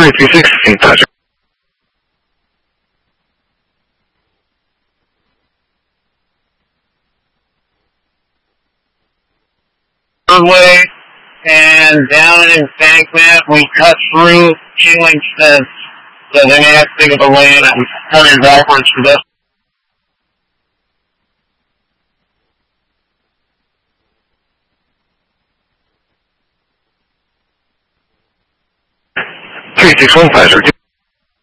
336, St. Patrick. Way and down an embankment, we cut through chain link fence, so they may have to think of a lane and cut in backwards for this. Three six one Patrick.